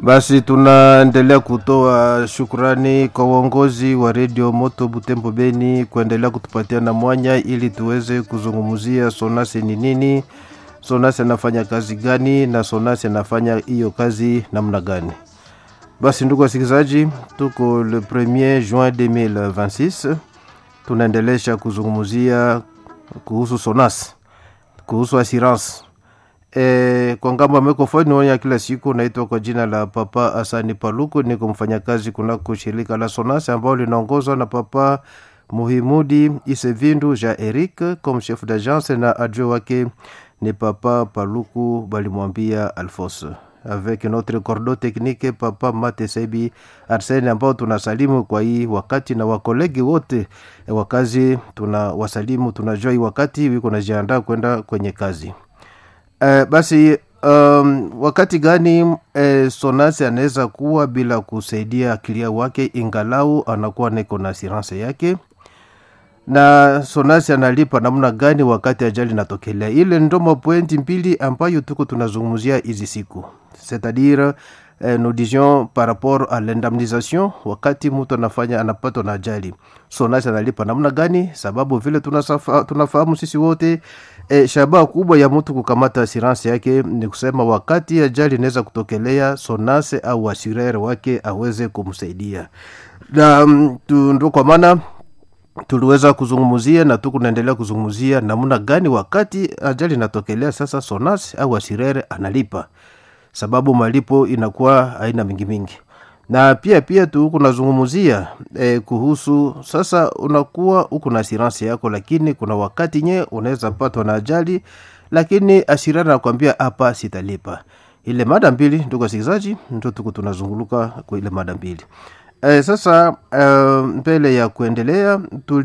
Basi tunaendelea kutoa shukrani kwa uongozi wa Radio Moto Butembo Beni kuendelea kutupatia na mwanya ili tuweze kuzungumzia Sonase ni nini, Sonase anafanya kazi gani na Sonase anafanya hiyo kazi namna gani. Basi ndugu wasikilizaji, tuko le 1er juin 2026, tunaendelea kuzungumzia kuhusu Sonase, kuhusu assurance. Kwa ngambo mikrofoni wanya kila siku naitwa kwa jina la Papa Asani Paluku, niko mfanyakazi kunako shirika la Sonase ambao linaongozwa na Papa Muhimudi Isevindu Ja Eric comme chef d'agence, na adjoint wake ni Papa Paluku balimwambia Alphonse, avec notre cordeau technique Papa Matesebi Arsene, ambao tunasalimu kwa hii wakati na wakolegi wote wakazi tunawasalimu. Tunajua hii wakati wiko najiandaa kwenda kwenye kazi. Basi wakati gani Sonase anaweza kuwa bila kusaidia kilia wake ingalau anakuwa neko na assurance yake, na Sonase analipa namna gani wakati ajali natokelea? Ile ndio pointi mbili ambayo tuko tunazungumzia hizi siku, c'est-à-dire nous disons par rapport à l'indemnisation. Wakati mtu anapata na ajali, Sonase analipa namna gani? Sababu vile tunafahamu sisi wote shabaha kubwa ya mtu kukamata assurance yake ni kusema wakati ajali inaweza kutokelea, Sonase au assureur wake aweze kumsaidia. Na ndio kwa maana tuliweza kuzungumzia na tukunaendelea kuzungumzia namna gani wakati ajali inatokelea sasa Sonase au assureur analipa, sababu malipo inakuwa haina mingi. Na pia tunazungumzia kuhusu sasa unakuwa uko na assurance yako, lakini kuna wakati nye unaweza patwa na ajali lakini assureur anakuambia hapa sitalipa. Ile mada mbili ndugu wasikilizaji ndio tuko tunazunguluka kwa ile mada mbili. Sasa mbele ya kuendelea